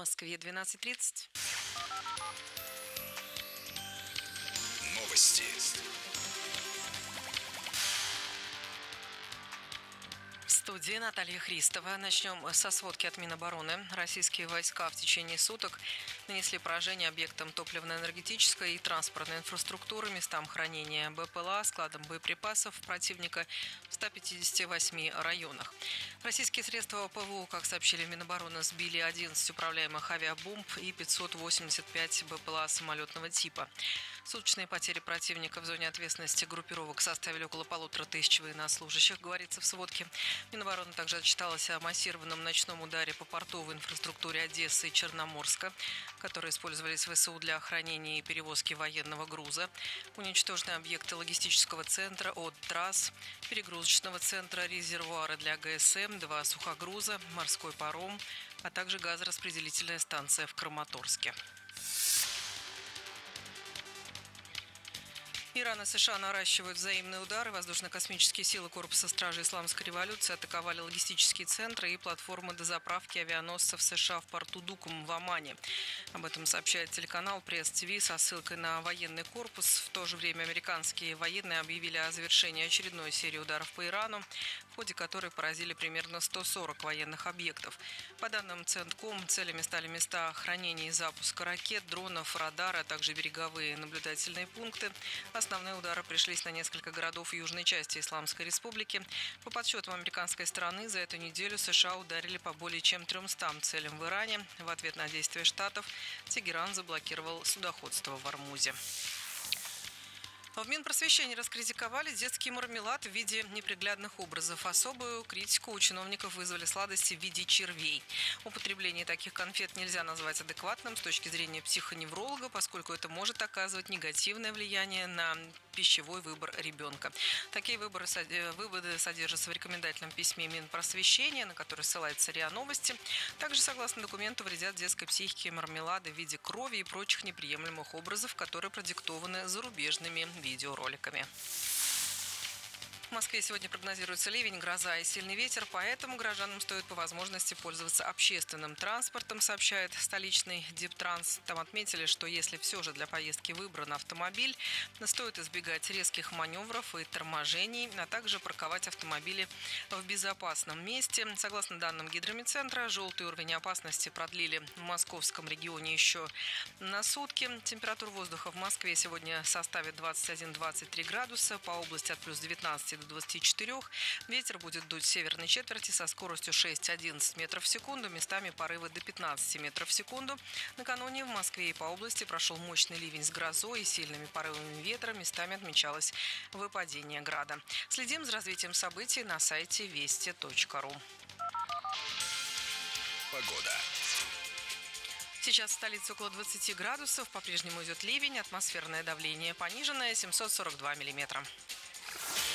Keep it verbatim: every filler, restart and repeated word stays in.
Москве двенадцать тридцать. Новости. В студии Наталья Христова. Начнем со сводки от Минобороны. Российские войска в течение суток нанесли поражение объектам топливно-энергетической и транспортной инфраструктуры, местам хранения БПЛА, складам боеприпасов противника в ста пятидесяти восьми районах. Российские средства ПВО, как сообщили Минобороны, сбили одиннадцать управляемых авиабомб и пятьсот восемьдесят пять БПЛА самолетного типа. Суточные потери противника в зоне ответственности группировок составили около полутора тысяч военнослужащих, говорится в сводке. Минобороны также отчиталась о массированном ночном ударе по портовой инфраструктуре Одессы и Черноморска, которые использовались в ВСУ для хранения и перевозки военного груза. Уничтожены объекты логистического центра от трасс, перегрузочного центра, резервуары для ГСМ, два сухогруза, морской паром, а также газораспределительная станция в Краматорске. Иран и США наращивают взаимные удары. Воздушно-космические силы Корпуса стражи Исламской революции атаковали логистические центры и платформы дозаправки авианосцев США в порту Дукум в Омане. Об этом сообщает телеканал Пресс-ТВ со ссылкой на военный корпус. В то же время американские военные объявили о завершении очередной серии ударов по Ирану, в ходе которой поразили примерно сто сорок военных объектов. По данным Центком, целями стали места хранения и запуска ракет, дронов, радара, а также береговые наблюдательные пункты. Основные удары пришлись на несколько городов в южной части Исламской Республики. По подсчетам американской стороны, за эту неделю США ударили по более чем трёмстам целям в Иране. В ответ на действия Штатов Тегеран заблокировал судоходство в Ормузе. В Минпросвещении раскритиковали детский мармелад в виде неприглядных образов. Особую критику у чиновников вызвали сладости в виде червей. Употребление таких конфет нельзя назвать адекватным с точки зрения психоневролога, поскольку это может оказывать негативное влияние на пищевой выбор ребенка. Такие выборы, выводы содержатся в рекомендательном письме Минпросвещения, на которое ссылается РИА Новости. Также, согласно документу, вредят детской психике мармелады в виде крови и прочих неприемлемых образов, которые продиктованы зарубежными видеороликами. В Москве сегодня прогнозируется ливень, гроза и сильный ветер, поэтому гражданам стоит по возможности пользоваться общественным транспортом, сообщает столичный Диптранс. Там отметили, что если все же для поездки выбран автомобиль, стоит избегать резких маневров и торможений, а также парковать автомобили в безопасном месте. Согласно данным Гидромедцентра, желтый уровень опасности продлили в московском регионе еще на сутки. Температура воздуха в Москве сегодня составит двадцать один - двадцать три градуса, по области от плюс девятнадцати до двадцати четырёх. Ветер будет дуть северной четверти со скоростью шесть - одиннадцать метров в секунду, местами порывы до пятнадцати метров в секунду. Накануне в Москве и по области прошел мощный ливень с грозой и сильными порывами ветра, местами отмечалось выпадение града. Следим за развитием событий на сайте вести точка ру. Погода. Сейчас в столице около двадцати градусов, по-прежнему идет ливень, атмосферное давление пониженное семьсот сорок два миллиметра.